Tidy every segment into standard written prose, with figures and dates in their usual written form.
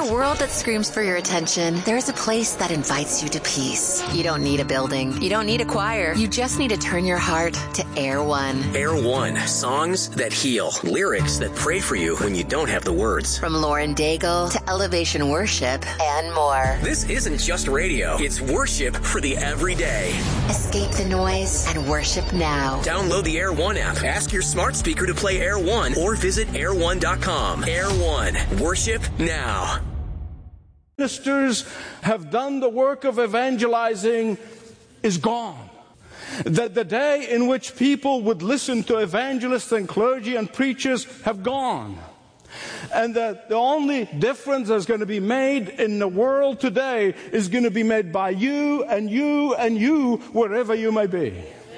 a world that screams for your attention, there's a place that invites you to peace. You don't need a building. You don't need a choir. You just need to turn your heart to Air One. Air One. Songs that heal. Lyrics that pray for you when you don't have the words. From Lauren Daigle to Elevation Worship and more. This isn't just radio. It's worship for the everyday. Escape the noise and worship now. Download the Air One app. Ask your smart speaker to play Air One or visit air1.com. Air One. Worship now. Ministers have done the work of evangelizing is gone. That the day in which people would listen to evangelists and clergy and preachers have gone. And that the only difference that's going to be made in the world today is going to be made by you and you and you, wherever you may be.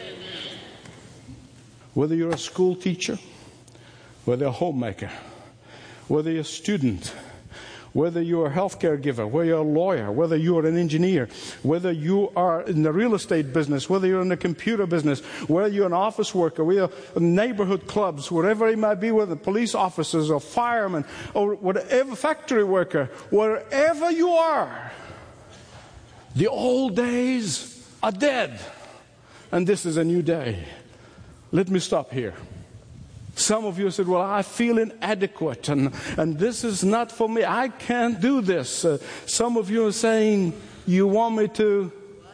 Whether you're a school teacher, whether you're a homemaker, whether you're a student, whether you're a healthcare giver, whether you're a lawyer, whether you're an engineer, whether you are in the real estate business, whether you're in the computer business, whether you're an office worker, whether you're in neighborhood clubs, wherever it might be, whether police officers or firemen or whatever, factory worker, wherever you are, the old days are dead. And this is a new day. Let me stop here. Some of you said, well, I feel inadequate and this is not for me. I can't do this. Some of you are saying, you want me to?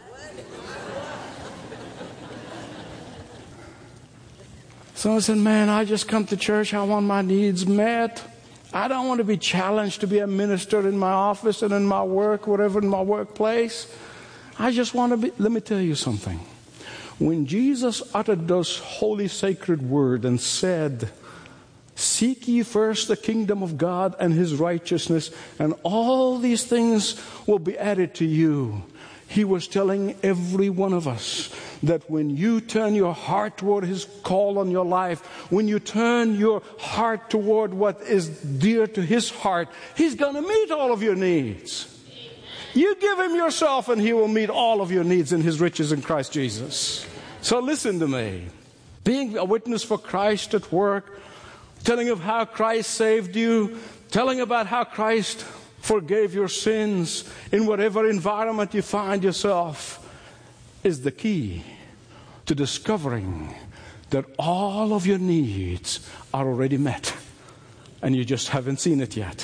Someone said, man, I just come to church. I want my needs met. I don't want to be challenged to be a minister in my office and in my work, whatever, in my workplace. I just want to be. Let me tell you something. When Jesus uttered those holy sacred words and said, seek ye first the kingdom of God and His righteousness, and all these things will be added to you. He was telling every one of us that when you turn your heart toward His call on your life, when you turn your heart toward what is dear to His heart, He's going to meet all of your needs. You give Him yourself and He will meet all of your needs in His riches in Christ Jesus. So listen to me. Being a witness for Christ at work, telling of how Christ saved you, telling about how Christ forgave your sins in whatever environment you find yourself is the key to discovering that all of your needs are already met and you just haven't seen it yet.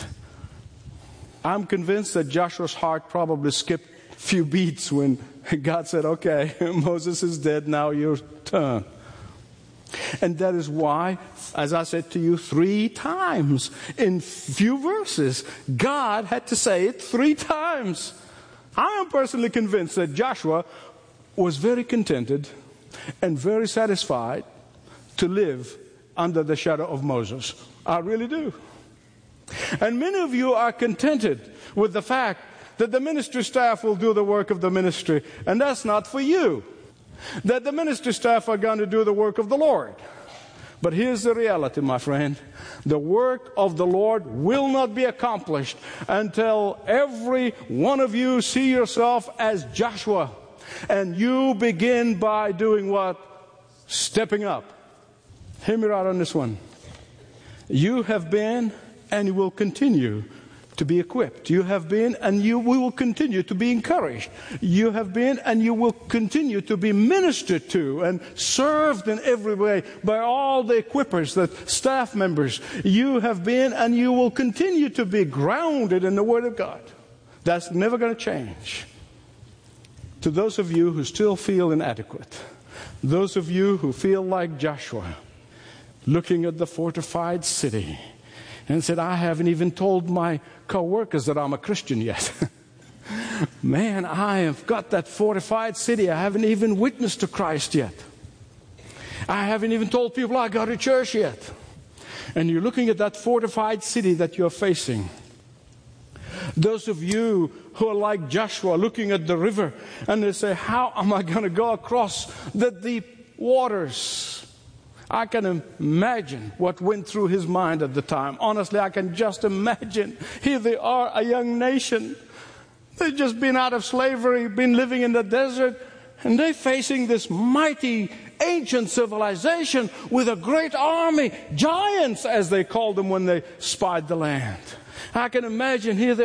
I'm convinced that Joshua's heart probably skipped a few beats when God said, okay, Moses is dead, now your turn. And that is why, as I said to you 3 times in few verses, God had to say it 3 times. I am personally convinced that Joshua was very contented and very satisfied to live under the shadow of Moses. I really do. And many of you are contented with the fact that the ministry staff will do the work of the ministry, and that's not for you. That the ministry staff are going to do the work of the Lord. But here's the reality, my friend. The work of the Lord will not be accomplished until every one of you see yourself as Joshua. And you begin by doing what? Stepping up. Hear me right on this one. You have been and you will continue to be equipped. You have been and you will continue to be encouraged. You have been and you will continue to be ministered to and served in every way by all the equippers, the staff members. You have been and you will continue to be grounded in the Word of God. That's never going to change. To those of you who still feel inadequate, those of you who feel like Joshua, looking at the fortified city, and said, I haven't even told my co-workers that I'm a Christian yet. Man, I have got that fortified city. I haven't even witnessed to Christ yet. I haven't even told people I go to church yet. And you're looking at that fortified city that you're facing. Those of you who are like Joshua, looking at the river, and they say, how am I going to go across the deep waters? I can imagine what went through his mind at the time. Honestly, I can just imagine. Here they are, a young nation. They've just been out of slavery, been living in the desert, and they're facing this mighty ancient civilization with a great army, giants as they called them when they spied the land. I can imagine here they